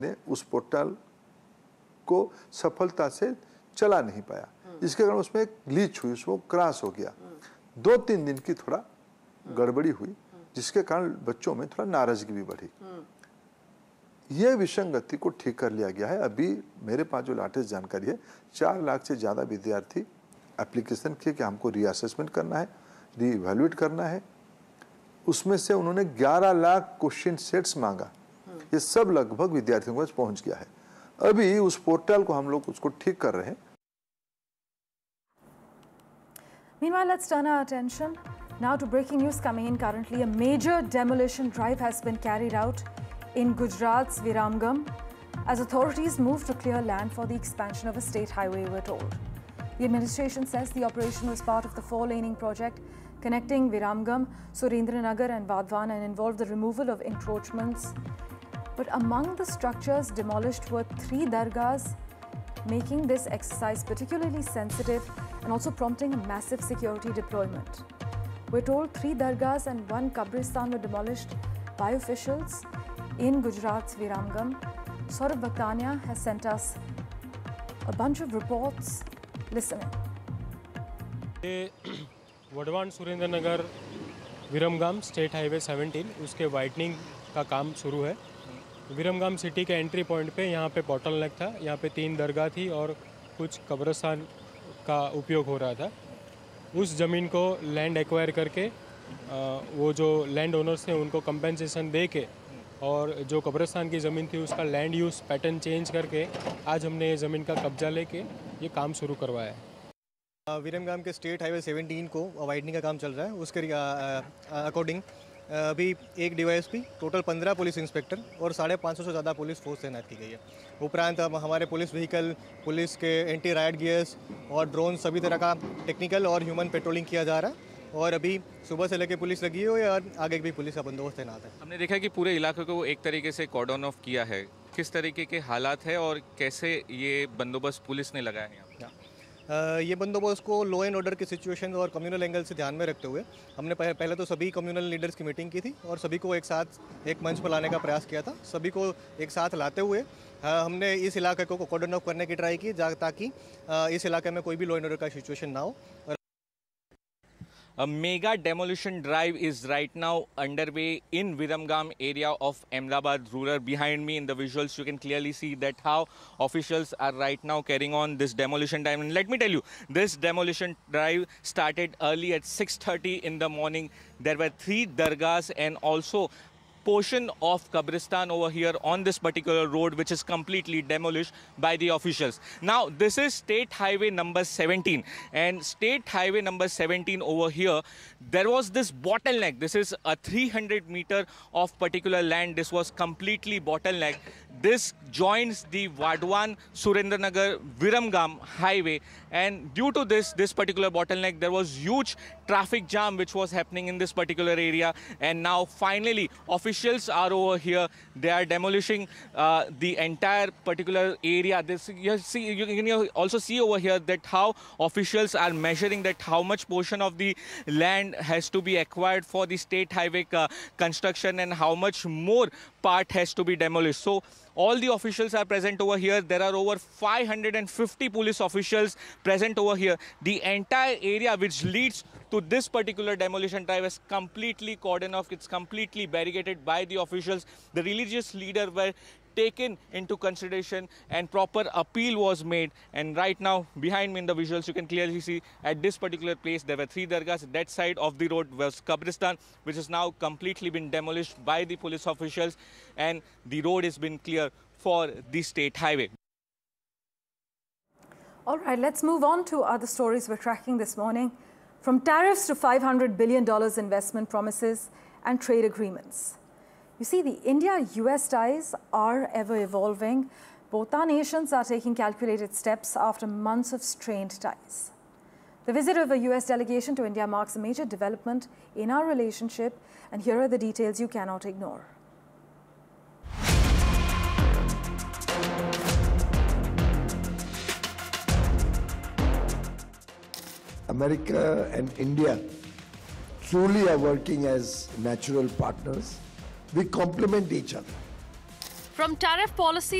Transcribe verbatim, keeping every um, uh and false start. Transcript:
ने उस पोर्टल को सफलता से चला नहीं पाया, जिसके कारण उसमें एक ग्लिच हुई, उसको क्रैश हो गया। दो तीन दिन की थोड़ा गड़बड़ी हुई, जिसके कारण बच्चों में थोड़ा नाराजगी भी बढ़ी। यह विसंगति को ठीक कर लिया गया है। अभी मेरे पास जो लेटेस्ट जानकारी है, चार लाख से ज़्यादा विद्यार्थी एप्लीकेशन किए कि हमको रीअसेसमेंट करना है, रीइवैल्यूएट करना है। उसमें से उन्होंने ग्यारह लाख क्वेश्चन सेट्स मांगा। ये सब लगभग विद्यार्थियों के पास पहुंच गया है। अभी उस पोर्टल को हम लोग उसको ठीक कर रहे हैं। Meanwhile, let's turn our attention now to breaking news coming in currently. A major demolition drive has been carried out in Gujarat's Viramgam as authorities move to clear land for the expansion of a state highway, we're told. The administration says the operation was part of the four-laning project connecting Viramgam, Surendranagar and Vadhavan and involved the removal of encroachments. But among the structures demolished were three dargahs, making this exercise particularly sensitive and also prompting a massive security deployment. We're told three dargahs and one qabristan were demolished by officials in Gujarat's Viramgam. Saurabh Bhaktania has sent us a bunch of reports. Listen in. Wadwan Surendranagar Viramgam state highway सत्रह, उसके widening का काम शुरू है। Viramgam city के entry point पे यहाँ पे बॉटल नेक था, यहाँ पे तीन दरगाह थी और कुछ कब्रिस्तान का उपयोग हो रहा था। उस ज़मीन को लैंड एक्वायर करके वो जो लैंड ओनर्स थे उनको कंपेंसेशन दे के और जो कब्रिस्तान की ज़मीन थी उसका लैंड यूज़ पैटर्न चेंज करके आज हमने ये ज़मीन का कब्जा लेके ये काम शुरू करवाया है। विरमगाम के स्टेट हाईवे सत्रह को वाइडनिंग का काम चल रहा है। उसके अकॉर्डिंग अभी एक डीवाईएसपी, टोटल पंद्रह पुलिस इंस्पेक्टर और साढ़े पाँच सौ से ज़्यादा पुलिस फोर्स तैनात की गई है। उपरांत अब हमारे पुलिस व्हीकल, पुलिस के एंटी राइट गियर्स और ड्रोन, सभी तरह का टेक्निकल और ह्यूमन पेट्रोलिंग किया जा रहा है। और अभी सुबह से लेकर पुलिस लगी हुई है और आगे भी पुलिस का बंदोबस्त तैनात है। हमने देखा कि पूरे इलाके को एक तरीके से कॉर्डन ऑफ किया है। किस तरीके के हालात है और कैसे ये बंदोबस्त पुलिस ने लगाया है? ये बंदोबस्त को लॉ एंड ऑर्डर की सिचुएशन और कम्युनल एंगल से ध्यान में रखते हुए हमने पहले तो सभी कम्युनल लीडर्स की मीटिंग की थी और सभी को एक साथ एक मंच पर लाने का प्रयास किया था। सभी को एक साथ लाते हुए हमने इस इलाके को कॉर्डन ऑफ करने की ट्राई की ताकि इस इलाके में कोई भी लॉ एंड ऑर्डर का सिचुएशन ना हो। A mega demolition drive is right now underway in Viramgam area of Ahmedabad rural. Behind me in the visuals you can clearly see that how officials are right now carrying on this demolition drive. And let me tell you, this demolition drive started early at six thirty in the morning. There were three dargahs and also portion of Qabristan over here on this particular road, which is completely demolished by the officials. Now, this is State Highway number seventeen, and State Highway number seventeen over here, there was this bottleneck. This is a three hundred meter of particular land. This was completely bottleneck. This joins the Vadhavan Surendranagar Viramgam highway, and due to this this particular bottleneck, there was huge traffic jam which was happening in this particular area. And now finally officials are over here. They are demolishing uh, the entire particular area. This you see, you can also see over here that how officials are measuring that how much portion of the land has to be acquired for the state highway uh, construction and how much more part has to be demolished. So all the officials are present over here. There are over five hundred fifty police officials present over here. The entire area which leads to this particular demolition drive is completely cordoned off. It's completely barricaded by the officials. The religious leader were taken into consideration and proper appeal was made. And right now behind me in the visuals you can clearly see at this particular place there were three dargahs. That side of the road was Qabristan, which has now completely been demolished by the police officials, and the road has been clear for the state highway. All right, let's move on to other stories we're tracking this morning. From tariffs to five hundred billion dollars investment promises and trade agreements. You see, the India U S ties are ever evolving. Both our nations are taking calculated steps after months of strained ties. The visit of a U S delegation to India marks a major development in our relationship, and here are the details you cannot ignore. America and India truly are working as natural partners. We complement each other. From tariff policy